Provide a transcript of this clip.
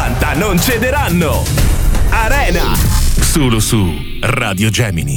80 non cederanno. Arena, solo su Radio Gemini.